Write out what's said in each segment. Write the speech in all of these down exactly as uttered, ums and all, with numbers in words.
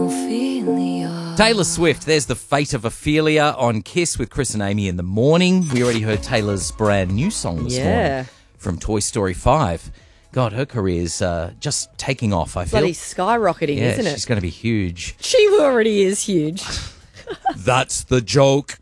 Ophelia. Taylor Swift, there's the fate of Ophelia on Kiss with Chris and Amy in the morning. We already heard Taylor's brand new song this Yeah. morning from Toy Story five. God, her career's uh, just taking off, I feel. Bloody skyrocketing, yeah, isn't it? she's going to be huge. She already is huge. That's the joke.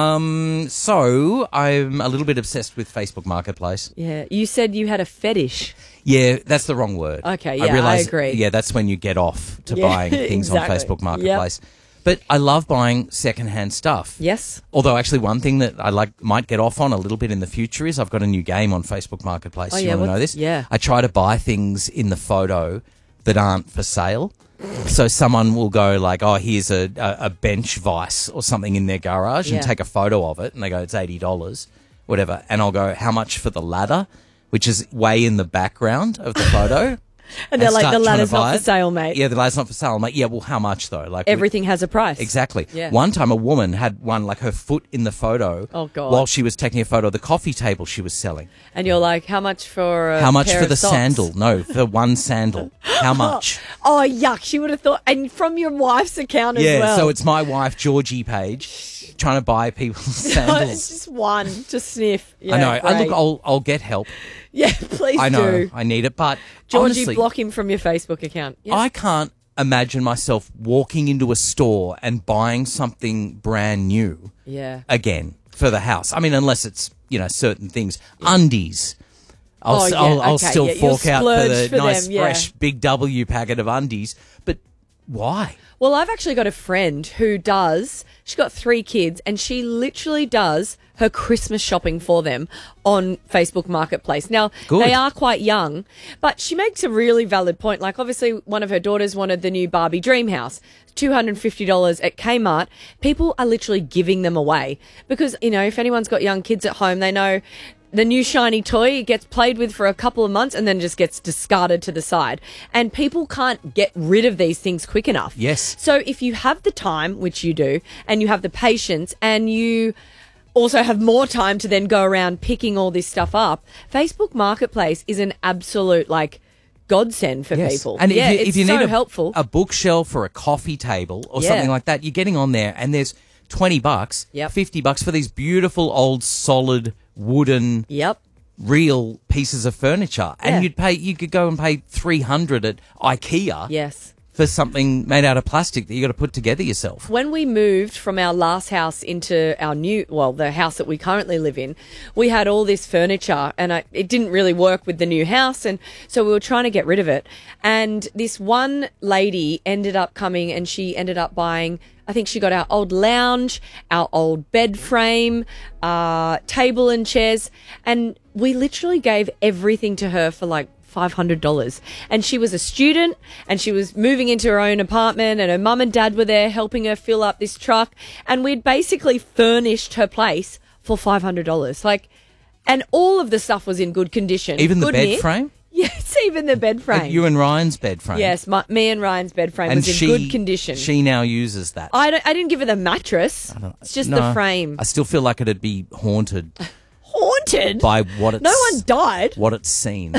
Um, so I'm a little bit obsessed with Facebook Marketplace. Yeah. You said you had a fetish. Yeah, that's the wrong word. Okay, yeah, I realise, agree. Yeah, that's when you get off to Yeah, buying things exactly. on Facebook Marketplace. But I love buying secondhand stuff. Yes. Although actually one thing that I like might get off on a little bit in the future is I've got a new game on Facebook Marketplace. Oh, you yeah, want to know what's- this? yeah. I try to buy things in the photo that aren't for sale. So someone will go like, oh, here's a, a, a bench vise or something in their garage Yeah. and take a photo of it and they go, it's eighty dollars, whatever. And I'll go, how much for the ladder, which is way in the background of the photo. And they're like, start the trying to ladder's buy not for it. sale, mate. Yeah, the ladder's not for sale. I'm like, yeah, well, how much though? Like we- Everything has a price. Exactly. Yeah. One time a woman had one, like her foot in the photo Oh, God. while she was taking a photo of the coffee table she was selling. And you're like, how much for a How much pair for of the socks? sandal? No, for one sandal. How much? Oh, yuck. She would have thought. And from your wife's account as yeah, well. so it's my wife, Georgie Page, trying to buy people it's sandals. just one to sniff. Yeah, I know. I great. look, I'll, I'll get help. Yeah, please I know. do. I need it. But Georgie, honestly, block him from your Facebook account. Yeah. I can't imagine myself walking into a store and buying something brand new yeah. again for the house. I mean, unless it's, you know, certain things. Undies. I'll, Oh, s- yeah, I'll, I'll okay, still yeah, you'll fork out for splurge the for nice, them, yeah. fresh, big W packet of undies. But why? Well, I've actually got a friend who does, she's got three kids and she literally does her Christmas shopping for them on Facebook Marketplace. Now, Good. they are quite young, but she makes a really valid point. Like, obviously, one of her daughters wanted the new Barbie Dream House, two hundred fifty dollars at Kmart. People are literally giving them away because, you know, if anyone's got young kids at home, they know the new shiny toy gets played with for a couple of months and then just gets discarded to the side. And people can't get rid of these things quick enough. Yes. So if you have the time, which you do, and you have the patience and you also have more time to then go around picking all this stuff up, Facebook Marketplace is an absolute, like, godsend for Yes. people. And yeah, if you, it's if you so need a, helpful. a bookshelf or a coffee table or Yeah. something like that, you're getting on there and there's twenty bucks, Yep. fifty bucks for these beautiful old solid wooden Yep. real pieces of furniture. And Yeah. you'd pay, you could go and pay three hundred at IKEA Yes. for something made out of plastic that you got to put together yourself. When we moved from our last house into our new, well, the house that we currently live in, we had all this furniture and I, it didn't really work with the new house. And so we were trying to get rid of it. And this one lady ended up coming and she ended up buying, I think she got our old lounge, our old bed frame, uh, table and chairs. And we literally gave everything to her for like five hundred dollars. And she was a student and she was moving into her own apartment and her mum and dad were there helping her fill up this truck. And we'd basically furnished her place for five hundred dollars. Like, and all of the stuff was in good condition. Even the Good bed knit. frame? Yes, even the bed frame. You and Ryan's bed frame? Yes, my, me and Ryan's bed frame And was in she, good condition. she now uses that. I, don't, I didn't give her the mattress. It's just No, the frame. I still feel like it'd be haunted Haunted. by what it's no one died. what it's seen.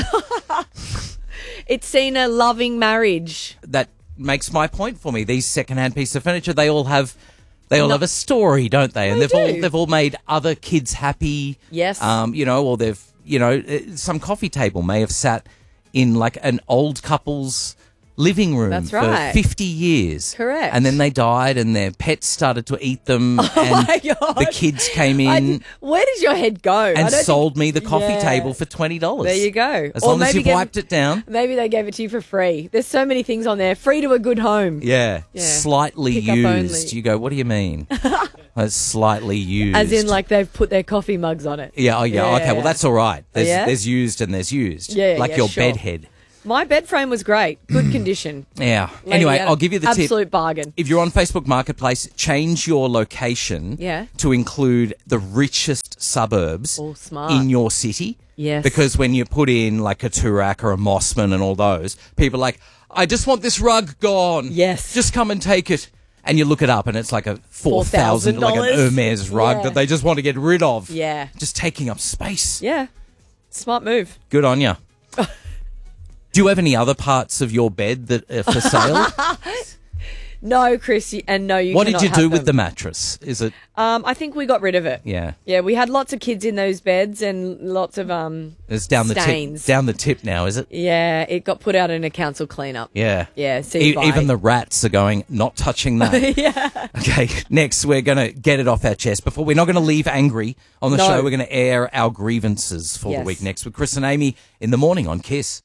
It's seen a loving marriage. That makes my point for me. These secondhand pieces of furniture, they all have they all No- have a story, don't they? And They they've all do. they've all made other kids happy. Yes. Um, you know, or they've you know, uh, some coffee table may have sat in like an old couple's living room That's for right. fifty years. Correct. And then they died and their pets started to eat them and Oh my God. the kids came I in d- where does your head go? I and don't sold think- me the coffee Yeah. table for twenty dollars. There you go. As Or long as maybe you've get- wiped it down. Maybe they gave it to you for free. There's so many things on there. Free to a good home. Yeah. Yeah. Slightly Pick up used. only. You go, what do you mean? It's slightly used. As in, like, they've put their coffee mugs on it. Yeah, oh yeah, Yeah, okay, yeah. well that's all right. There's Yeah? there's used and there's used. Yeah, like yeah, your sure. bed head. My bed frame was great. Good condition. Yeah. Lady Anyway, had I'll give you the tip. absolute bargain. If you're on Facebook Marketplace, change your location Yeah. to include the richest suburbs Oh, smart. in your city. Yes. Because when you put in like a Turak or a Mossman and all those, people are like, I just want this rug gone. Yes. Just come and take it. And you look it up and it's like a four thousand like an four thousand dollars. Hermes rug Yeah. that they just want to get rid of. Yeah. Just taking up space. Yeah. Smart move. Good on you. Do you have any other parts of your bed that are for sale? No, Chris, y- and no, you What did cannot you do have with the them. mattress? Is it? Um, I think we got rid of it. Yeah. Yeah, we had lots of kids in those beds and lots of um It's down the stains. tip. Down the tip now, is it? Yeah, it got put out in a council cleanup. Yeah. Yeah, see you E- bye. even the rats are going, not touching that. Yeah. Okay, next we're going to get it off our chest. Before we're not going to leave angry on the No. show. We're going to air our grievances for Yes. the week next with Chris and Amy in the morning on Kiss.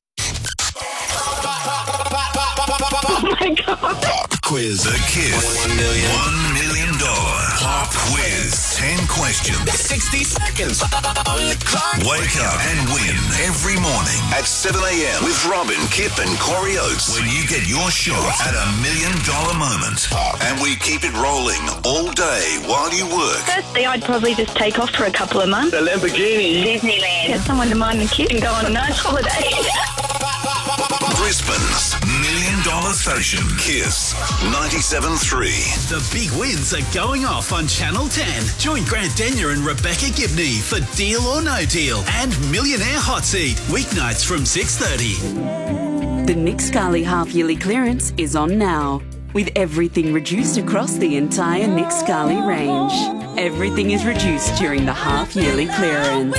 Oh my God. Pop quiz. The Kiss. One million. One million dollar pop quiz. Ten questions. sixty seconds. Wake up and win every morning at seven a.m. with Robin, Kip and Corey Oates. When you get your shot at a million dollar moment. And we keep it rolling all day while you work. Firstly, I'd probably just take off for a couple of months. The Lamborghini. Disneyland. Get someone to mind the kid and go on a nice holiday. Brisbane's million dollar station. Kiss ninety-seven point three. The big wins are going off on Channel ten. Join Grant Denyer and Rebecca Gibney for Deal or No Deal and Millionaire Hot Seat, weeknights from six thirty. The Nick Scali half-yearly clearance is on now, with everything reduced across the entire Nick Scali range. Everything is reduced during the half-yearly clearance.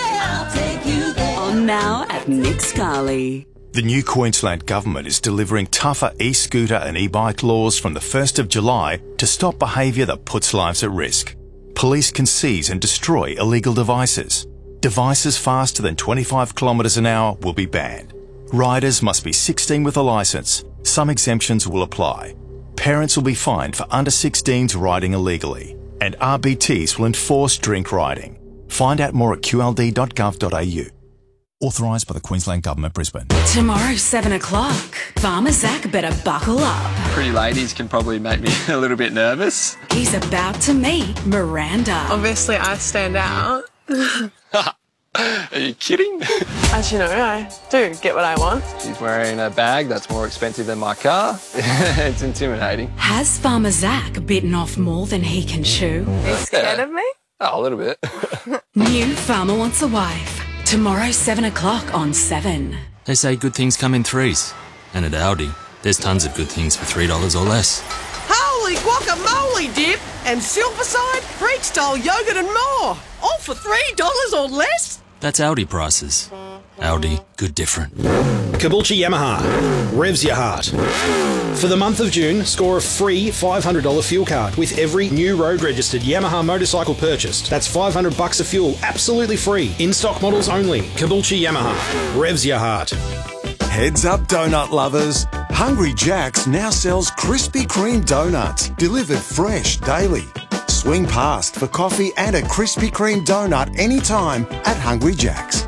On now at Nick Scali. The new Queensland Government is delivering tougher e-scooter and e-bike laws from the first of July to stop behaviour that puts lives at risk. Police can seize and destroy illegal devices. Devices faster than twenty-five kilometres an hour will be banned. Riders must be sixteen with a licence. Some exemptions will apply. Parents will be fined for under sixteens riding illegally. And R B Ts will enforce drink riding. Find out more at q l d dot gov dot a u. Authorised by the Queensland Government, Brisbane. Tomorrow, seven o'clock. Farmer Zach better buckle up. Pretty ladies can probably make me a little bit nervous. He's about to meet Miranda. Obviously, I stand out. Are you kidding? As you know, I do get what I want. She's wearing a bag that's more expensive than my car. It's intimidating. Has Farmer Zach bitten off more than he can chew? Are you scared of me? Oh, a little bit. New Farmer Wants a Wife. Tomorrow, seven o'clock on seven. They say good things come in threes. And at Aldi, there's tons of good things for three dollars or less. Holy guacamole dip and Silverside, Freak-style yogurt and more. All for three dollars or less? That's Aldi prices. Aldi, good different. Caboolture Yamaha, revs your heart. For the month of June, score a free five hundred dollars fuel card with every new road-registered Yamaha motorcycle purchased. That's five hundred bucks of fuel, absolutely free. In-stock models only. Caboolture Yamaha, revs your heart. Heads up, donut lovers. Hungry Jack's now sells Krispy Kreme donuts, delivered fresh daily. Swing past for coffee and a Krispy Kreme donut anytime at Hungry Jack's.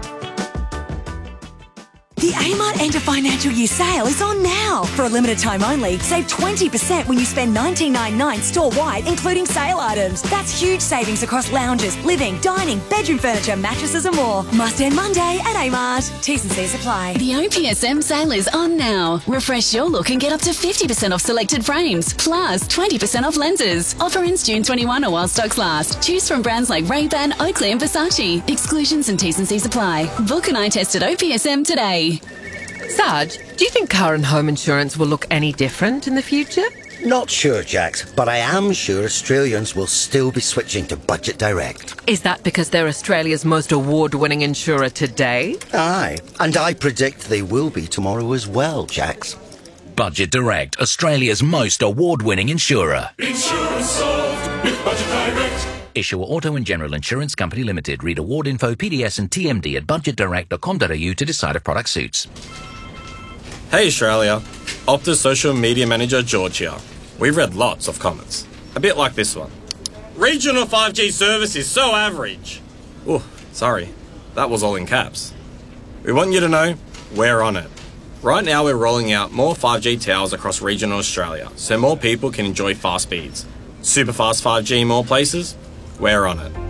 The Amart End of Financial Year sale is on now. For a limited time only, save twenty percent when you spend nineteen ninety-nine store-wide, including sale items. That's huge savings across lounges, living, dining, bedroom furniture, mattresses and more. Must end Monday at Amart. T's and C's apply. The O P S M sale is on now. Refresh your look and get up to fifty percent off selected frames, plus twenty percent off lenses. Offer ends June twenty-first or while stocks last. Choose from brands like Ray-Ban, Oakley and Versace. Exclusions and T's and C's apply. Book an eye test at O P S M today. Sarge, do you think car and home insurance will look any different in the future? Not sure, Jax, but I am sure Australians will still be switching to Budget Direct. Is that because they're Australia's most award-winning insurer today? Aye, and I predict they will be tomorrow as well, Jax. Budget Direct, Australia's most award-winning insurer. Insurance solved with Budget Direct. Issuer Auto and General Insurance Company Limited. Read award info, P D S and T M D at budget direct dot com dot a u to decide if product suits. Hey Australia, Optus Social Media Manager George here. We've read lots of comments, a bit like this one. Regional five G service is so average. Oh, sorry, that was all in caps. We want you to know we're on it. Right now we're rolling out more five G towers across regional Australia so more people can enjoy fast speeds. Super fast five G in more places? We're on it.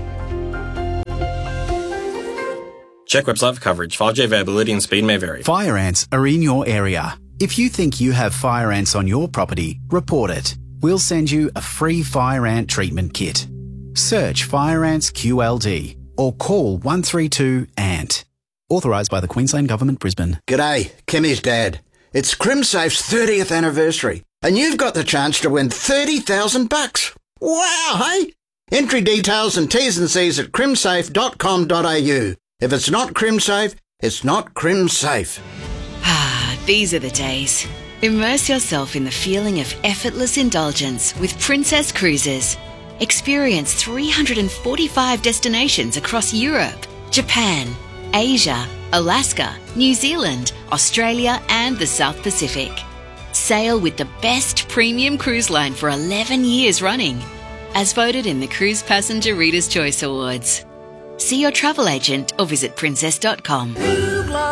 Check website for coverage. five G availability and speed may vary. Fire ants are in your area. If you think you have fire ants on your property, report it. We'll send you a free fire ant treatment kit. Search Fire Ants Q L D or call one three two A N T. Authorised by the Queensland Government, Brisbane. G'day, Kimmy's dad. It's CrimSafe's thirtieth anniversary. and you've got the chance to win thirty thousand bucks. Wow, hey? Entry details and T's and C's at crimsafe dot com dot a u. If it's not CrimSafe, it's not CrimSafe. Ah, these are the days. Immerse yourself in the feeling of effortless indulgence with Princess Cruises. Experience three hundred forty-five destinations across Europe, Japan, Asia, Alaska, New Zealand, Australia and the South Pacific. Sail with the best premium cruise line for eleven years running, as voted in the Cruise Passenger Reader's Choice Awards. See your travel agent or visit princess dot com.